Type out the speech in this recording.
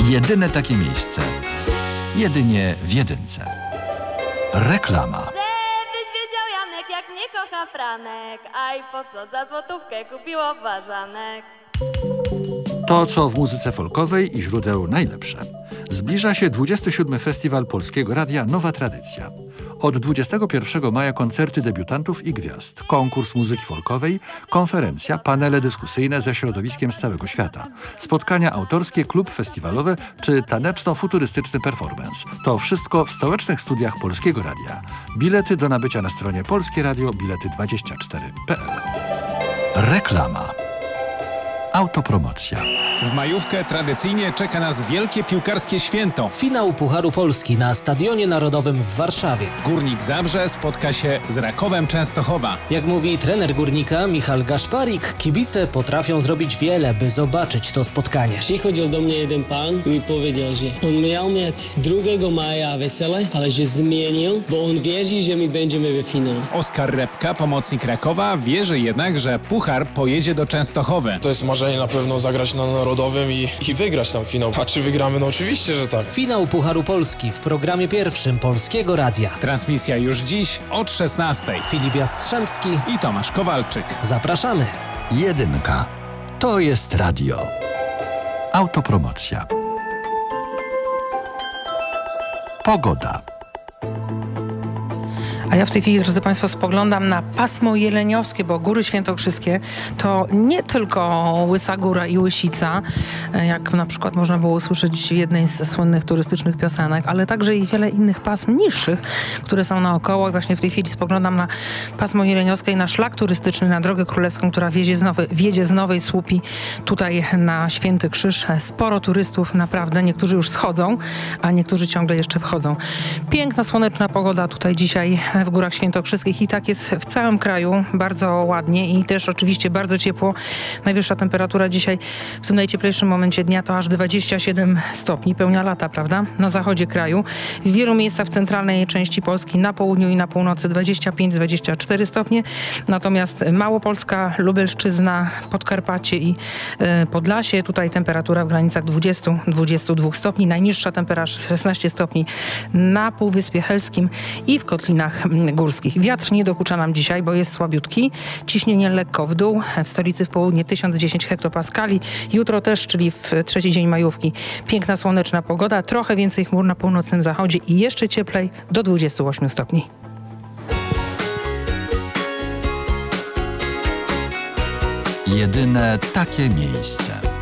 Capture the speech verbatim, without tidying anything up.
Jedyne takie miejsce. Jedynie w jedynce. Reklama. Żebyś wiedział, Janek, jak mnie kocha Franek. Aj, po co za złotówkę kupiło ważanek? To, co w muzyce folkowej i źródeł najlepsze. Zbliża się dwudziesty siódmy Festiwal Polskiego Radia Nowa Tradycja. Od dwudziestego pierwszego maja koncerty debiutantów i gwiazd, konkurs muzyki folkowej, konferencja, panele dyskusyjne ze środowiskiem z całego świata, spotkania autorskie, klub festiwalowy czy taneczno-futurystyczny performance. To wszystko w stołecznych studiach Polskiego Radia. Bilety do nabycia na stronie Polskie Radio Bilety dwadzieścia cztery kropka p l. Reklama. Autopromocja. W majówkę tradycyjnie czeka nas wielkie piłkarskie święto. Finał Pucharu Polski na Stadionie Narodowym w Warszawie. Górnik Zabrze spotka się z Rakowem Częstochowa. Jak mówi trener Górnika Michal Gaszparik, kibice potrafią zrobić wiele, by zobaczyć to spotkanie. Przychodził do mnie jeden pan i mi powiedział, że on miał mieć drugiego maja wesele, ale że zmienił, bo on wierzy, że my będziemy w finale. Oskar Repka, pomocnik Rakowa, wierzy jednak, że Puchar pojedzie do Częstochowy. To jest marzenie na pewno zagrać na Narodowym i, i wygrać tam finał. A czy wygramy? No oczywiście, że tak. Finał Pucharu Polski w programie pierwszym Polskiego Radia. Transmisja już dziś od szesnastej. Filip Jastrzębski i Tomasz Kowalczyk. Zapraszamy. Jedynka. To jest radio. Autopromocja. Pogoda. A ja w tej chwili, drodzy Państwo, spoglądam na pasmo jeleniowskie, bo Góry Świętokrzyskie to nie tylko Łysa Góra i Łysica, jak na przykład można było usłyszeć w jednej z słynnych turystycznych piosenek, ale także i wiele innych pasm niższych, które są naokoło. I właśnie w tej chwili spoglądam na pasmo jeleniowskie i na szlak turystyczny, na Drogę Królewską, która wiedzie z, nowej, wiedzie z Nowej Słupi tutaj na Święty Krzyż. Sporo turystów, naprawdę. Niektórzy już schodzą, a niektórzy ciągle jeszcze wchodzą. Piękna, słoneczna pogoda tutaj dzisiaj w Górach Świętokrzyskich i tak jest w całym kraju, bardzo ładnie i też oczywiście bardzo ciepło. Najwyższa temperatura dzisiaj w tym najcieplejszym momencie dnia to aż dwadzieścia siedem stopni, pełnia lata, prawda? Na zachodzie kraju. W wielu miejscach w centralnej części Polski, na południu i na północy dwadzieścia pięć dwadzieścia cztery stopnie, natomiast Małopolska, Lubelszczyzna, Podkarpacie i y, Podlasie, tutaj temperatura w granicach dwadzieścia do dwudziestu dwóch stopni, najniższa temperatura szesnaście stopni na Półwyspie Helskim i w Kotlinach Górskich. Wiatr nie dokucza nam dzisiaj, bo jest słabiutki. Ciśnienie lekko w dół. W stolicy w południe tysiąc dziesięć hektopaskali. Jutro też, czyli w trzeci dzień majówki. Piękna, słoneczna pogoda. Trochę więcej chmur na północnym zachodzie i jeszcze cieplej do dwudziestu ośmiu stopni. Jedyne takie miejsce.